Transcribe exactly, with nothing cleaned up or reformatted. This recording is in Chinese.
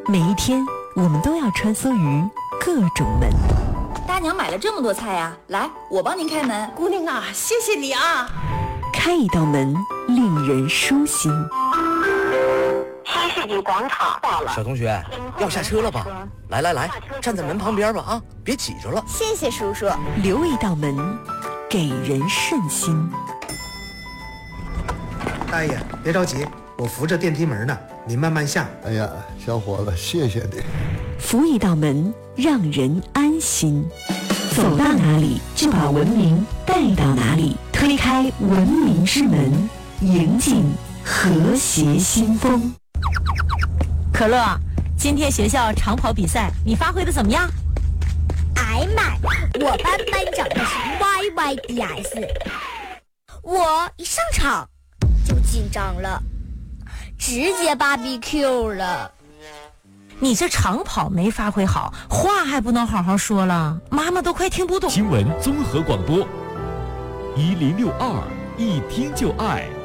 每一天，我们都要穿梭于各种门。 大娘买了这么多菜呀、啊，来，我帮您开门。 姑娘啊，谢谢你啊！ 开一道门，令人舒心。 新世纪广场到了， 小同学，要下车了吧？来来来，站在门旁边吧啊，别挤着了。 谢谢叔叔。 留一道门，给人顺心。 大爷，别着急，我扶着电梯门呢，你慢慢下。 哎呀，小伙子，谢谢你。 扶一道门，让人安心。走到哪里，就把文明带到哪里。推开文明之门，迎进和谐新风。 可乐，今天学校长跑比赛你发挥的怎么样？ 哎妈，我班班长的是 Y Y D S， 我一上场就紧张了，直接 B B Q 了。 你这长跑没发挥好，话还不能好好说了，妈妈都快听不懂。 新闻综合广播，一零六二，一听就爱。